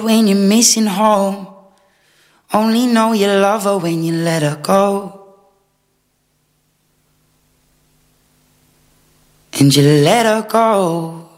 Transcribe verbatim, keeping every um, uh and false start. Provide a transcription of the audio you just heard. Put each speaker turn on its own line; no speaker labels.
when you're missing home. Only know you love her when you let her go. And you let her go.